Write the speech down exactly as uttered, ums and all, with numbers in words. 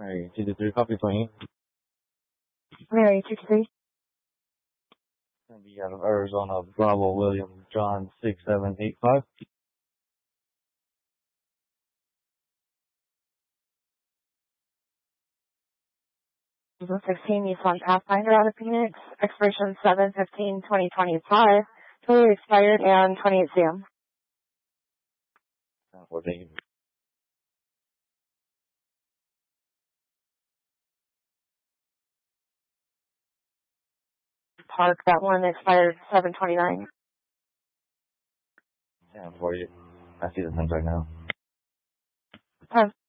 Mary, two two three, copy twenty. Mary, two two three. Gonna be out of Arizona, Bravo, William, John, six seven eight five. sixteen Nissan Pathfinder out of Phoenix, expiration seven fifteen twenty twenty-five, totally expired, and twenty-eight C M. fourteen. Park, that one expired seven twenty-nine. Yeah, forty. I see the things right now. Um,